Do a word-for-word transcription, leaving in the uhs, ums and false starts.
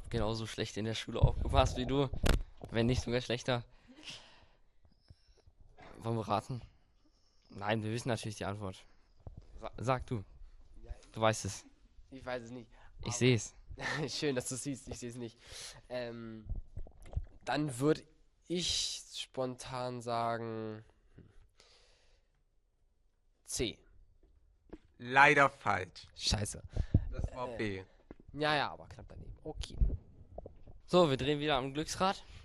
genauso schlecht in der Schule aufgepasst wie du. Wenn nicht sogar schlechter. Wollen wir raten? Nein, wir wissen natürlich die Antwort. Sa sag du. Du weißt es. Ich weiß es nicht. Ich sehe es. Schön, dass du es siehst. Ich sehe es nicht. Ähm, dann würde ich spontan sagen C. Leider falsch. Scheiße. Das war Äh. B. Ja, ja, aber knapp daneben. Okay. So, wir drehen wieder am Glücksrad.